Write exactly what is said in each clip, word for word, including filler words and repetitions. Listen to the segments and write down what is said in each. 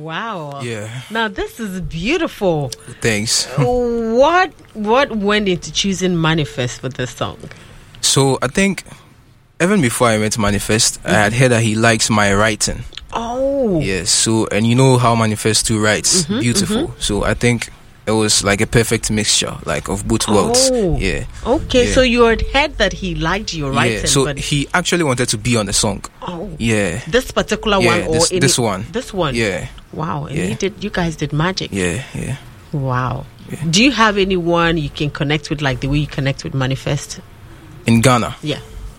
Wow. Yeah. Now this is beautiful. Thanks. What what went into choosing Manifest for this song? So I think even before I met Manifest, mm-hmm. I had heard that he likes my writing. Oh. Yes. So, and you know how Manifest too writes, mm-hmm, beautiful. Mm-hmm. So I think it was like a perfect mixture, like of both worlds. Oh. Yeah. Okay, yeah. so you had heard that he liked your writing. Yeah. So but he actually wanted to be on the song. Oh. Yeah. This particular yeah, one or this, any, this one? This one. Yeah. Wow. And yeah. you did. You guys did magic. Yeah. Yeah. Wow. Yeah. Do you have anyone you can connect with, like the way you connect with Manifest? In Ghana? Yeah.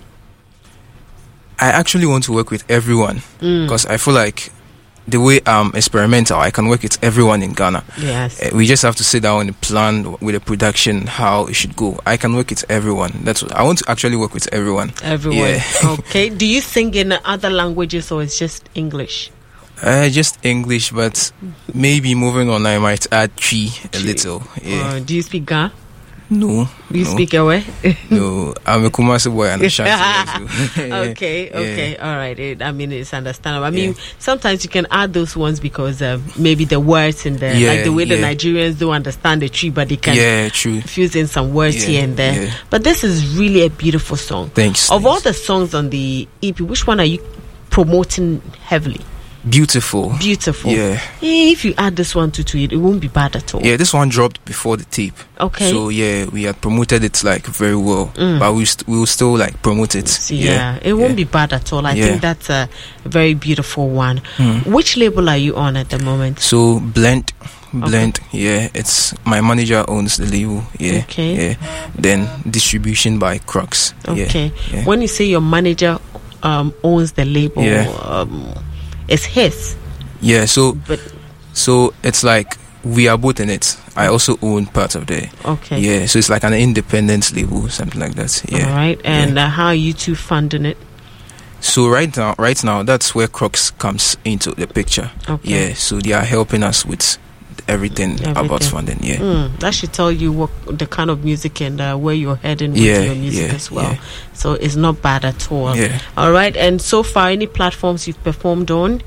I actually want to work with everyone because mm. I feel like the way I'm experimental, I can work with everyone in Ghana. Yes. Uh, we just have to sit down and plan with the production how it should go. I can work with everyone. That's what I want to actually work with everyone. Everyone. Yeah. Okay. Do you sing in other languages or it's just English? Uh, just English, but maybe moving on, I might add Chi a little. Yeah. Uh, do you speak Ga? No. Do you no. speak away? No, I'm a Kumasi boy and a Shanti boy. Okay, okay, yeah. All right. It, I mean, it's understandable. I mean, yeah. sometimes you can add those ones because uh, maybe the words in there, yeah, like the way yeah. the Nigerians don't understand the tree, but they can yeah, true. fuse in some words yeah, here and there. Yeah. But this is really a beautiful song. Thanks. Of thanks. all the songs on the E P, which one are you promoting heavily? Beautiful. Beautiful. Yeah. If you add this one to, to it, it won't be bad at all. Yeah, this one dropped before the tape. Okay. So yeah, we had promoted it like very well, mm. but we st- we will still like promote it. So, yeah, yeah, it won't yeah. be bad at all. I yeah. think that's a very beautiful one. Mm. Which label are you on at the moment? So Blend. Blend, okay. yeah, it's my manager owns the label, yeah, okay. yeah. Then distribution by Crux. Okay. Yeah, yeah. When you say your manager um, owns the label, yeah. um, it's his. Yeah, so but so it's like we are both in it. I also own part of the. Okay. Yeah, so it's like an independent label, something like that. Yeah. All right, and yeah. uh, how are you two funding it? So right now, right now, that's where Crux comes into the picture. Okay. Yeah, so they are helping us with everything, everything. about funding. Yeah, mm, that should tell you what the kind of music and uh, where you're heading with yeah, your music yeah, as well. Yeah. So it's not bad at all. Yeah. All right, and so far, any platforms you've performed on?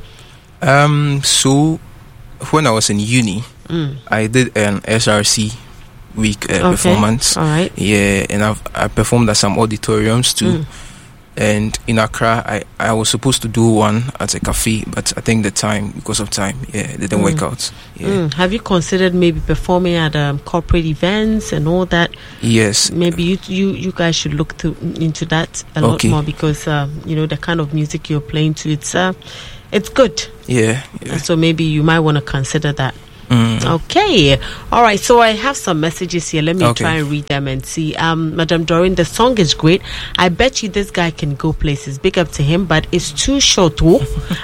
Um. So when I was in uni, mm. I did an S R C week uh, okay. performance. All right. Yeah, and I've I performed at some auditoriums too. Mm. And in Accra, I, I was supposed to do one at a cafe, but I think the time, because of time, yeah, it didn't mm. work out. Yeah. Mm. Have you considered maybe performing at um, corporate events and all that? Yes. Maybe you you, you guys should look to, into that a lot okay. more because, uh, you know, the kind of music you're playing to, it's, uh, it's good. Yeah, yeah. So maybe you might want to consider that. Mm. Okay. All right. So I have some messages here. Let me okay. try and read them and see. Um, Madam Doreen, the song is great. I bet you this guy can go places. Big up to him, but it's too short. You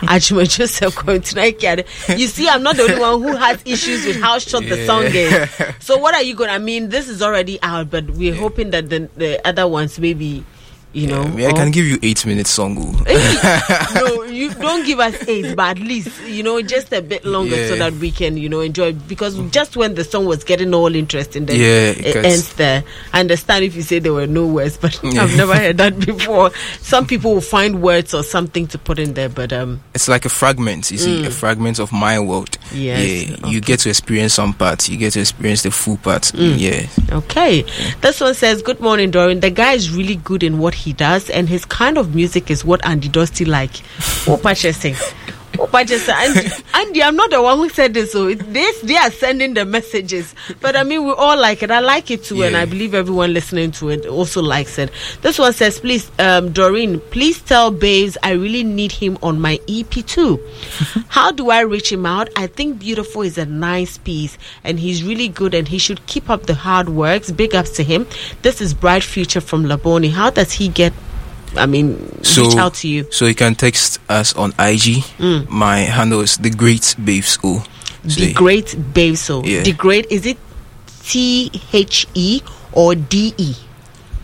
see, I'm not the only one who has issues with how short yeah. the song is. So what are you going to, I mean, this is already out, but we're yeah. hoping that the, the other ones maybe, you know. Yeah, I, mean, I can give you eight minutes song. No, you don't give us eight, but at least, you know, just a bit longer yeah. so that we can, you know, enjoy. Because just when the song was getting all interesting, then yeah, it, it ends there. I understand if you say there were no words, but yeah. I've never heard that before. Some people will find words or something to put in there, but um, it's like a fragment. You see, mm. a fragment of my world. Yes, yeah, okay. you get to experience some parts. You get to experience the full part. Mm. Yeah. Okay. Yeah. This one says, "Good morning, Doreen. The guy is really good in what he does, and his kind of music is what Andy Dusty like." Oh, purchasing. Oh, purchasing. Andy, Andy, I'm not the one who said this. So it, they, they are sending the messages. But I mean, we all like it. I like it too. Yeah. And I believe everyone listening to it also likes it. This one says, please, um, Doreen, please tell Babes I really need him on my E P too. How do I reach him out? I think Beautiful is a nice piece and he's really good and he should keep up the hard works. Big ups to him. This is Bright Future from Laboni. How does he get I mean, so, reach out to you? So you can text us on I G. Mm. My handle is The Great Babes O. So the Great Babes O. Yeah. The Great, is it T H E or D E?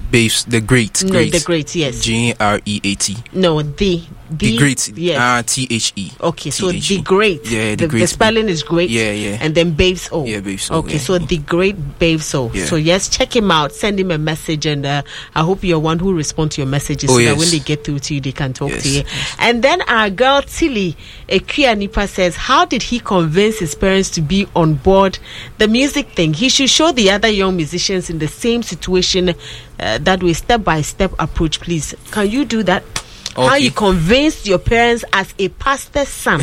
Babes, the great. No, great. the great, yes. G R E A T. No, the. The, the great. Yes. Ah, T H E. Okay, so T H E. the great. Yeah, the, the great. The spelling is great. Yeah, yeah. And then Babes O. Yeah, Babes O. Okay, yeah. so the great Babes O. Yeah. So yes, check him out. Send him a message, and uh, I hope you're one who responds to your messages oh, so yes. that when they get through to you, they can talk yes. to you. Yes. And then our girl Tilly Ekia Nipa says, how did he convince his parents to be on board the music thing? He should show the other young musicians in the same situation uh, that way, step by step approach, please. Can you do that? Okay. How you convinced your parents as a pastor's son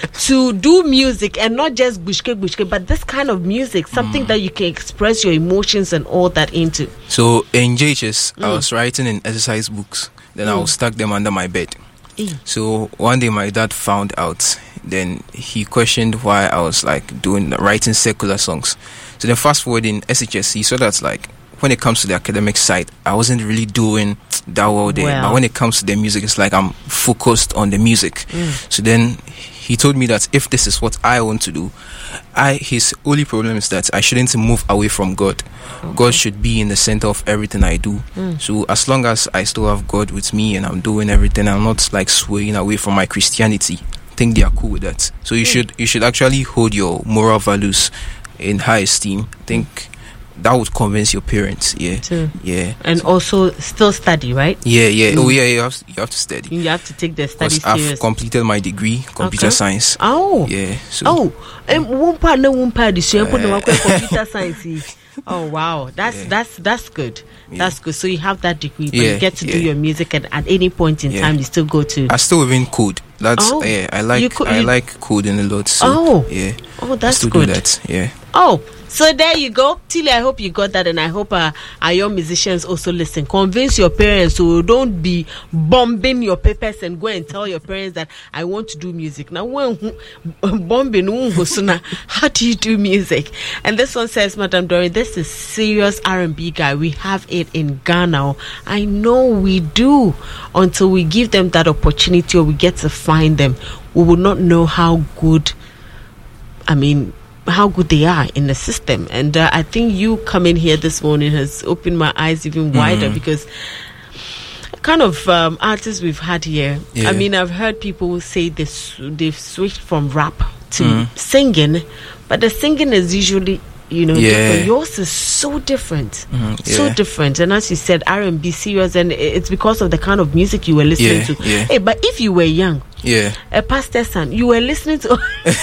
to do music, and not just bushke bushke, but this kind of music, something mm. that you can express your emotions and all that into. So in J H S, mm. I was writing in exercise books. Then mm. I would stack them under my bed. Mm. So one day my dad found out. Then he questioned why I was like doing writing secular songs. So then fast forward in S H S, he saw that like when it comes to the academic side, I wasn't really doing that well there. Well. But when it comes to the music, it's like I'm focused on the music. Mm. So then he told me that if this is what I want to do, I his only problem is that I shouldn't move away from God. Okay. God should be in the center of everything I do. Mm. So as long as I still have God with me and I'm doing everything, I'm not like swaying away from my Christianity. I think they are cool with that. So you mm. should you should actually hold your moral values in high esteem. I think that would convince your parents, yeah, too. yeah, and also still study, right? Yeah, yeah. Mm. Oh, yeah. You have to, you have to study. You have to take the study serious. I've completed my degree, computer okay. science. Oh, yeah. So. Oh, and one part, no one part. This computer science. Oh wow, that's yeah. that's that's good. Yeah. That's good. So you have that degree, but yeah, you get to yeah. do your music, and at any point in yeah. time, you still go to. I still even code. That's oh, yeah. I like co- I like coding a lot. So, oh, yeah. Oh, that's I still good. Do that. Yeah. Oh. So there you go, Tilly. I hope you got that, and I hope uh, our young musicians also listen. Convince your parents, so don't be bombing your papers and go and tell your parents that I want to do music. Now, when bombing, how do you do music? And this one says, Madam Doreen, this is serious R and B guy. We have it in Ghana. I know we do. Until we give them that opportunity or we get to find them, we will not know how good. I mean. how good they are in the system. And uh, I think you coming here this morning has opened my eyes even wider mm-hmm. because kind of um, artists we've had here. Yeah. I mean, I've heard people say this, they've switched from rap to mm. singing, but the singing is usually, you know, yeah. different. Yours is so different, mm-hmm. yeah. so different. And as you said, R and B serious, and it's because of the kind of music you were listening yeah, to. Yeah. Hey, but if you were young, yeah, a pastor's son, you were listening to.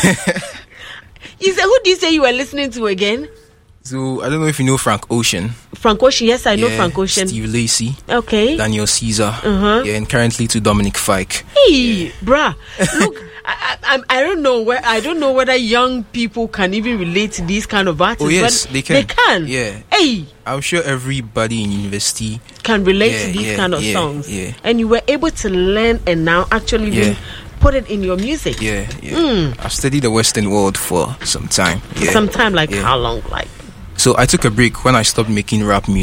You said, who do you say you were listening to again? So I don't know if you know Frank Ocean. Frank Ocean, yes, I yeah, know Frank Ocean. Steve Lacy. Okay. Daniel Caesar. Uh-huh. Yeah, and currently to Dominic Fike. Hey, yeah. bruh, look, I, I, I don't know where I don't know whether young people can even relate to these kind of artists. Oh yes, but they can. They can. Yeah. Hey, I'm sure everybody in university can relate yeah, to these yeah, kind of yeah, songs. Yeah. And you were able to learn and now actually yeah. Be, put it in your music. Yeah, yeah. Mm. I've studied the Western world for some time. Yeah. Some time, like yeah. how long? Like. So I took a break when I stopped making rap music.